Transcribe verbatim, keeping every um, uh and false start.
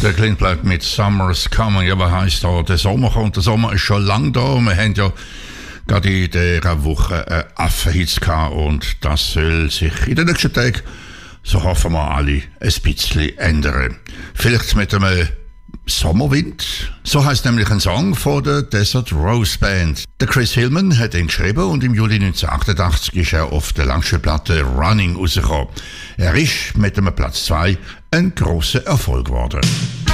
Der Clint Black mit Summer's Coming. Ja, was heisst da? Der Sommer kommt. Der Sommer ist schon lang da. Wir haben ja gerade in dieser Woche einen Affenhitz gehabt und das soll sich in den nächsten Tagen, so hoffen wir alle, ein bisschen ändern. Vielleicht mit einem Sommerwind. So heisst nämlich ein Song von der Desert Rose Band. Der Chris Hillman hat ihn geschrieben und im Juli neunzehnhundertachtundachtzig ist er auf der Langspielplatte Running rausgekommen. Er ist mit dem Platz zwei ein grosser Erfolg geworden.